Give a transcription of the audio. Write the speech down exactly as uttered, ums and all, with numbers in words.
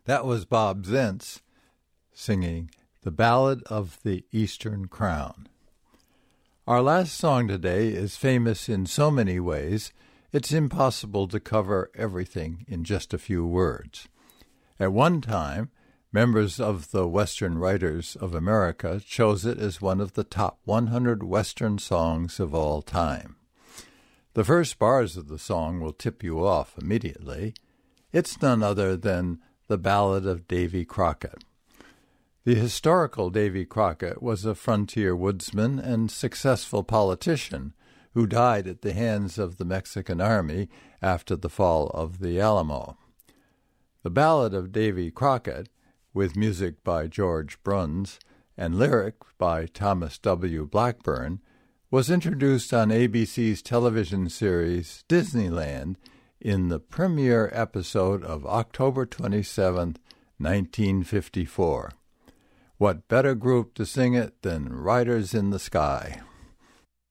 That was Bob Zentz singing The Ballad of the Eastern Crown. Our last song today is famous in so many ways, it's impossible to cover everything in just a few words. At one time, members of the Western Writers of America chose it as one of the top one hundred Western songs of all time. The first bars of the song will tip you off immediately. It's none other than The Ballad of Davy Crockett. The historical Davy Crockett was a frontier woodsman and successful politician who died at the hands of the Mexican army after the fall of the Alamo. The Ballad of Davy Crockett, with music by George Bruns and lyric by Thomas W. Blackburn, was introduced on A B C's television series Disneyland in the premiere episode of October twenty-seventh, nineteen fifty-four. What better group to sing it than Riders in the Sky?